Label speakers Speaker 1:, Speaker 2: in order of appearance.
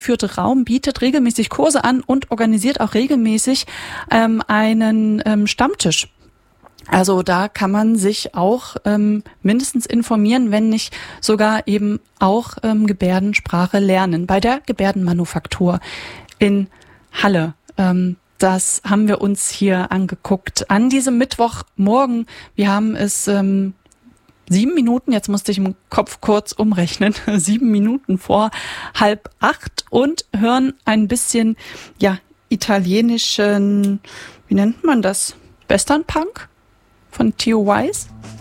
Speaker 1: Führte Raum bietet regelmäßig Kurse an und organisiert auch regelmäßig einen Stammtisch. Also da kann man sich auch mindestens informieren, wenn nicht sogar eben auch Gebärdensprache lernen. Bei der Gebärdenmanufaktur in Halle. Das haben wir uns hier angeguckt. An diesem Mittwochmorgen, wir haben es 7 Minuten, jetzt musste ich im Kopf kurz umrechnen, 7 Minuten vor 7:30 und hören ein bisschen, italienischen, wie nennt man das? Western Punk von Theo Wise?